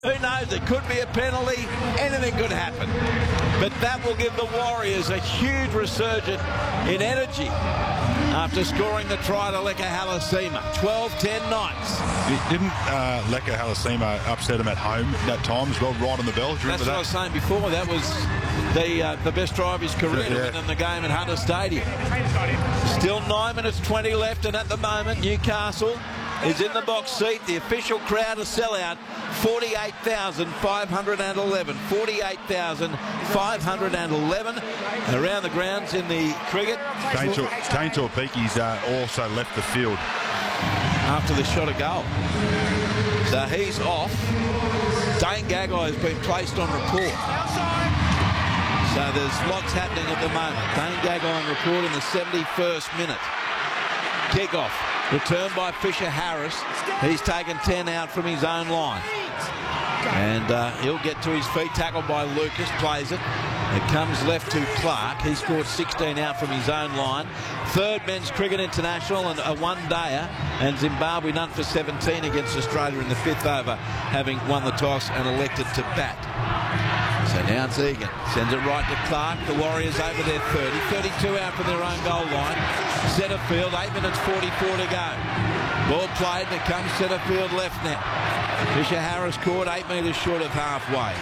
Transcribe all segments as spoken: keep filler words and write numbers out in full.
Who knows? It could be a penalty. Anything could happen. But that will give the Warriors a huge resurgence in energy after scoring the try to Leka Halasima. twelve ten Knights. Didn't uh, Leka Halasima upset him at home that time as well, right on the bell? Do you That's remember what that? I was saying before. That was the uh, the best try of his career to Yeah. win in the game at Hunter Stadium. Still nine minutes twenty left, and at the moment Newcastle is in the box seat. The official crowd a sellout, forty-eight thousand five hundred eleven. forty-eight thousand five hundred eleven around the grounds in the cricket. Kane Torpeki's uh, also left the field. After the shot a goal. So he's off. Dane Gagai has been placed on report. So there's lots happening at the moment. Dane Gagai on report in the seventy-first minute. Kick-off. Returned by Fisher Harris. He's taken ten out from his own line. And uh, he'll get to his feet. Tackled by Lucas. Plays it. It comes left to Clark. He scored sixteen out from his own line. Third men's cricket international and a one-dayer. And Zimbabwe none for seventeen against Australia in the fifth over, having won the toss and elected to bat. So now it's Egan. Sends it right to Clark. The Warriors over their thirty. thirty-two out from their own goal line. Centre field, eight minutes forty-four to go. Ball played and it comes centre field left net. Fisher Harris caught eight metres short of halfway.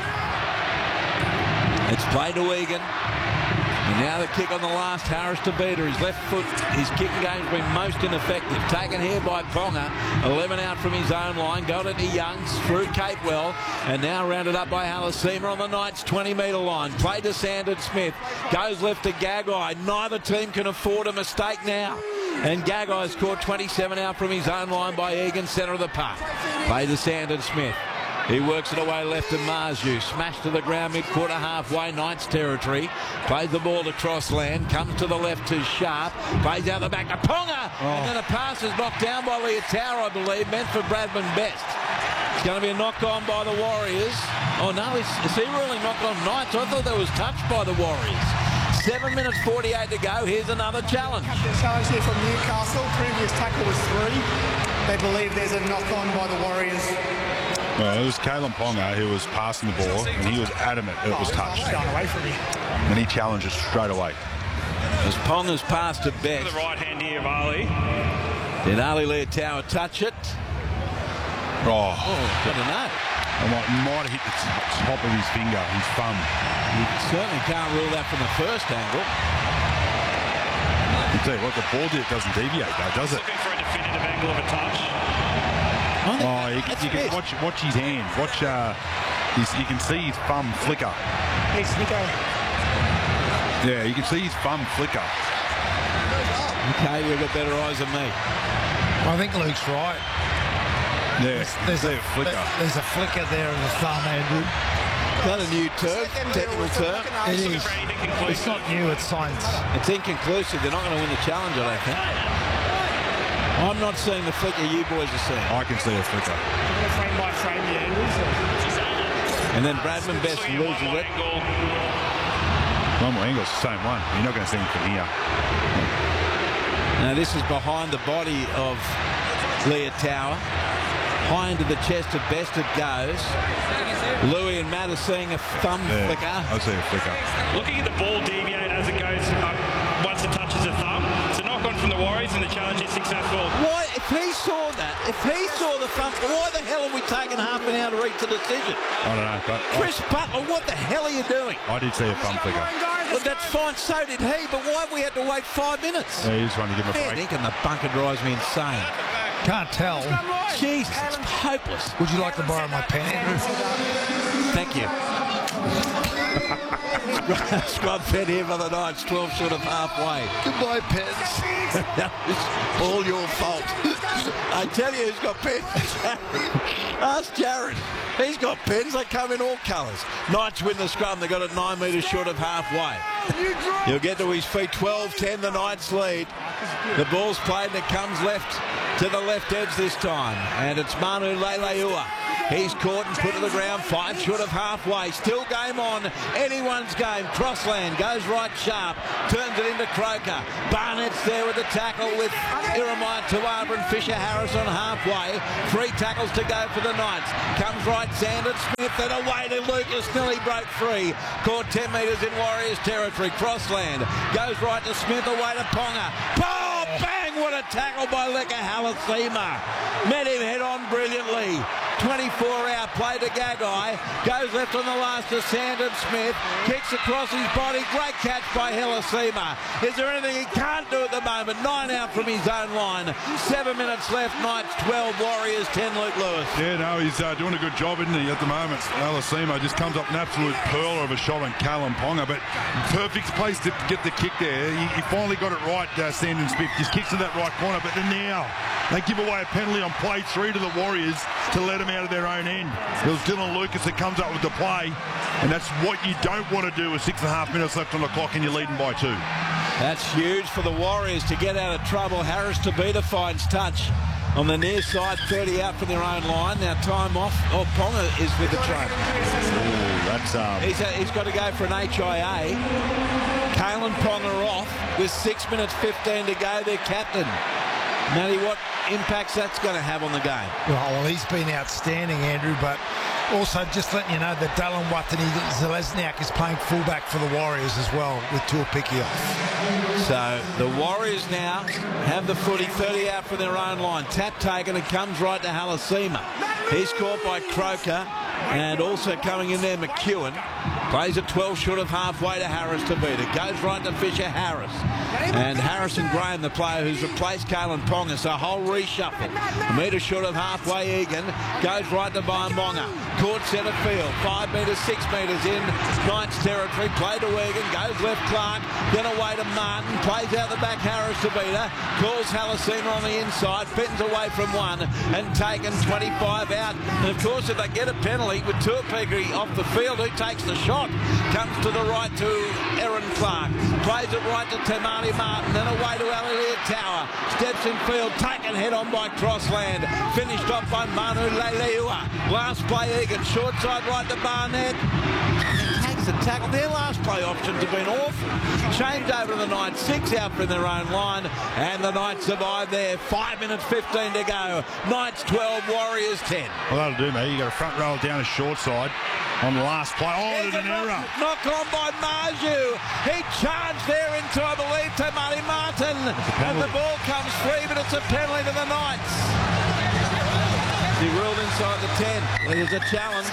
It's played to Egan. And now the kick on the last, Harris to beat her. His left foot, his kicking game's been most ineffective. Taken here by Ponga. eleven out from his own line. Got it to Youngs through Capewell. And now rounded up by Halasima on the Knights' twenty metre line. Played to Sandon Smith. Goes left to Gagai. Neither team can afford a mistake now. And Gagai's caught twenty-seven out from his own line by Egan, centre of the park. Played to Sandon Smith. He works it away left to Marju. Smashed to the ground mid-quarter halfway, Knights territory. Plays the ball to Crossland. Comes to the left to Sharp. Plays out the back to Ponga. Oh. And then a pass is knocked down by Leotaro, I believe. Meant for Bradman Best. It's going to be a knock-on by the Warriors. Oh, no, is, is he ruling knock-on Knights? I thought that was touched by the Warriors. seven minutes forty-eight to go. Here's another challenge. The challenge here from Newcastle. Previous tackle was three. They believe there's a knock-on by the Warriors. Well, it was Kalen Ponga who was passing the ball, and he was adamant it was touched. Away from him. And he challenged it straight away. As Ponga's pass to Best. The right hand here of Ali. Did Ali Leotaro touch it? Oh, Oh, I don't know. I might, might have hit the t- top of his finger, his thumb. You certainly can't rule that from the first angle. You tell you what, the ball doesn't deviate though, does it? Looking for a definitive angle of a touch. Oh, you, can- you can watch watch his hand. Watch. Uh, his, you can see his thumb flicker. Hey, Snicko. Yeah, you can see his thumb flicker. Okay, you've got better eyes than me. I think Luke's right. Yeah, There's see a, it flicker. there's a flicker there of the thumb, Andrew. Is that a new term? Technical term? It is. It's not new, it's science. It's inconclusive. They're not going to win the challenge, I don't think. I'm not seeing the flicker you boys are seeing. I can see a flicker. Frame by frame, the angles. And then Bradman Best loses it. One more angle, it's the same one. You're not going to see him from here. Now this is behind the body of Leotaro. High into the chest of Best it goes. Louis and Matt are seeing a thumb Yeah, flicker. I see a flicker. Looking at the ball deviate as it goes up once it touches the thumb. It's a knock on from the Warriors and the challenge is successful. Why, if he saw that, if he saw the thumb, why the hell are we taking half an hour to reach the decision? I don't know, but Chris Butler, what the hell are you doing? I, I did see a thumb flicker. Well, that's fine, so did he, but why have we had to wait five minutes? Yeah, he just wanted to give him a Man, break. Nick and the bunker drives me insane. Can't tell. Jesus, it's hopeless. Would you like to borrow my pen, Andrew? Thank you. Scrub pen here for the Knights, twelve short of halfway. Goodbye, pens. It's all your fault. I tell you who's got pens. Ask Jared. He's got pens. They come in all colours. Knights win the scrum. They got it nine metres short of halfway. He'll get to his feet. twelve ten, the Knights lead. The ball's played and it comes left to the left edge this time. And it's Manu Leleua. He's caught and put to the ground, five short of halfway. Still game on, anyone's game. Crossland goes right sharp, turns it into Croker. Barnett's there with the tackle with Iremai Tawaba and Fisher Harris on halfway. Three tackles to go for the Knights. Comes right, Sandon Smith, then away to Lucas, nearly broke free. Caught ten metres in Warriors territory. Crossland goes right to Smith, away to Ponga. Oh, bang! What a tackle by Leka Halasima. Met him head on brilliantly. twenty-four out play to Gagai. Goes left on the last to Sandon Smith. Kicks across his body. Great catch by Halasima. Is there anything he can't do at the moment? Nine out from his own line. Seven minutes left. Knights twelve, Warriors ten, Luke Lewis. Yeah, no, he's uh, doing a good job, isn't he, at the moment. Halasima just comes up an absolute pearler of a shot on Callum Ponga, but perfect place to get the kick there. He, he finally got it right, uh, Sandon Smith. Just kicks to that right corner, but then now they give away a penalty on play three to the Warriors to let them out of their own end. It was Dylan Lucas that comes up with the play, and that's what you don't want to do with six and a half minutes left on the clock and you're leading by two. That's huge for the Warriors to get out of trouble. Harris Tabita finds touch on the near side, thirty out from their own line. Now time off. Oh, Ponga is with the train. That's um... He's, uh, he's got to go for an H I A. Kalen Ponga off with six minutes fifteen to go, their captain. Matty, what impacts that's going to have on the game? Well, he's been outstanding, Andrew, but also just letting you know that Dylan Watani Zelezniak is playing fullback for the Warriors as well with Tuapiki off. So the Warriors now have the footy, thirty out from their own line. Tap taken, and comes right to Halasima. He's caught by Croker, and also coming in there, McEwen. Plays at twelve short of halfway to Harris Tabita. Goes right to Fisher Harris. And Harrison Graham, the player who's replaced Kalen Ponga. So a whole reshuffle. A metre short of halfway, Egan. Goes right to Baimonga. Caught centre field. Five metres, six metres in Knights territory. Play to Egan. Goes left Clark. Then away to Martin. Plays out the back Harris Tabita. Calls Halasima on the inside. Fittens away from one. And taken twenty-five out. And of course, if they get a penalty with Tuapiki off the field, who takes the shot? Comes to the right to Aaron Clark. Plays it right to Tamani Martin. Then away to Elliot Tower. Steps in field. Taken head on by Crossland. Finished off by Manu Leleua. Last play, Egan. Short side right to Barnett. Takes the tackle. Their last play options have been awful. Changed over to the Knights. Six out from their own line. And the Knights survive there. Five minutes fifteen to go. Knights twelve, Warriors ten. Well, that'll do, mate. You got a front roll down a short side on the last play. Oh, there's an error. Knock on by Marju. He charged there into, I believe, Tamani Martin. And the ball comes free, but it's a penalty to the Knights. He ruled inside the ten. There's a challenge.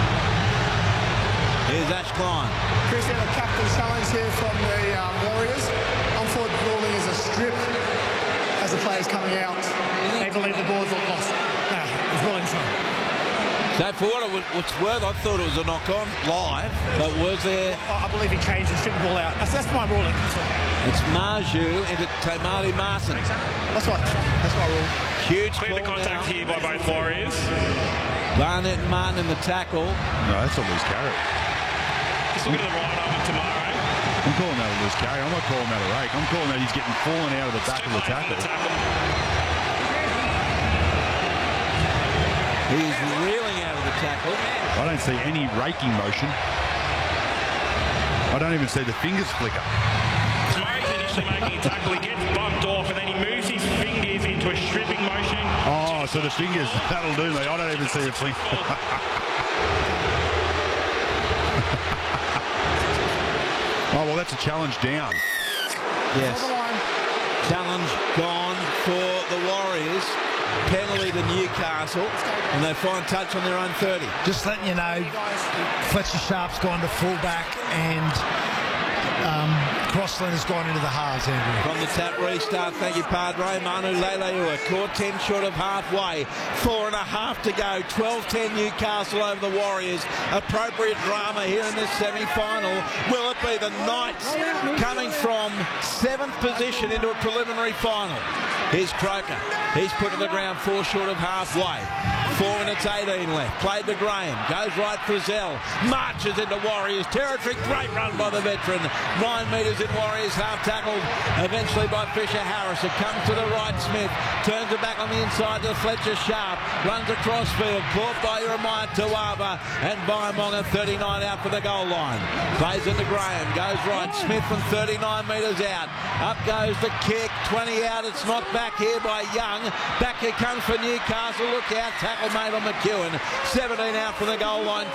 Here's Ash Klein. Chris, a captain challenge here from the um, Warriors. Unfortunately, ruling is a strip as the player's coming out. They believe the ball's not lost. No, it's ruling so. So for what it was, what's worth, I thought it was a knock-on live, but was there... I believe he changed and stripped the ball out. That's, that's my ruling. It's Marju into Tamani Martin. That's right. That's my rule. Huge Clear the ball contact now. here by both Warriors. Barnett and Martin in the tackle. No, that's a loose carry. Just look at the right arm of Tamari. I'm calling that a loose carry. I'm not calling that a rake. I'm calling that he's getting fallen out of the back of the tackle. He's reeling out of the tackle. I don't see any raking motion. I don't even see the fingers flicker. Tamari's initially making a tackle. He gets bumped off and then he moves his fingers into a stripping motion. Oh, so the fingers, that'll do me. I don't even see a flick. Oh, well, that's a challenge down. Yes. Challenge gone for the Warriors. Penalty to Newcastle, and they find touch on their own thirty. Just letting you know, Fletcher Sharp's gone to fullback and um, Crossland has gone into the halves, Andrew. From the tap restart, thank you, Padre. Manu Leleua caught ten short of halfway. Four and a half to go. twelve ten Newcastle over the Warriors. Appropriate drama here in this semi-final. Will it be the Knights coming from seventh position into a preliminary final? Here's Croker. He's put to the ground four short of halfway. Four minutes eighteen left. Played to Graham. Goes right for Zell. Marches into Warriors territory. Great run by the veteran. Nine metres in Warriors. Half tackled eventually by Fisher Harris. It comes to the right. Smith turns it back on the inside to Fletcher Sharp. Runs across field. Caught by Jeremiah Tuaba. And Baimonga thirty-nine out for the goal line. Plays into Graham. Goes right. Smith from thirty-nine metres out. Up goes the kick. twenty out. It's knocked back here by Young. Back here comes for Newcastle. Look out. Tackle made on McEwen. seventeen out from the goal line.